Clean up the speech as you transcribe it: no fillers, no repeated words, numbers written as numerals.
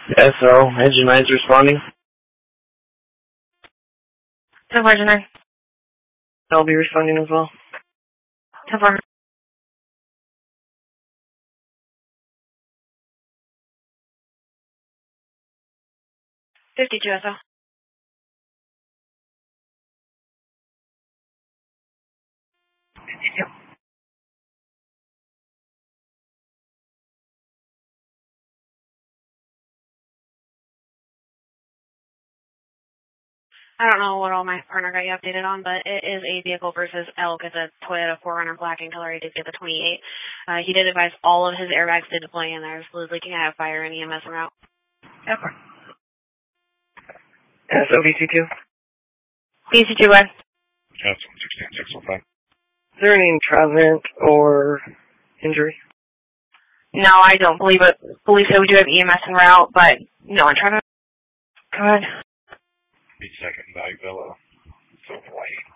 SO, Engine 9 is responding. 10-4, Engine 9. I'll be responding as well. 10-4. $52 SO. I don't know what all my partner got you updated on, but it is a vehicle versus elk. It's a Toyota 4Runner black in color. He did get the 28. He did advise all of his airbags did deploy in there. Fluid leaking out of fire and EMS en route. Okay. SO BC2. BC2, what? That's 116.605. Is there any intravenant or injury? No, I don't believe it. Believe so. We do have EMS en route, but no, I'm trying to. Go ahead. 8 second value below. So white.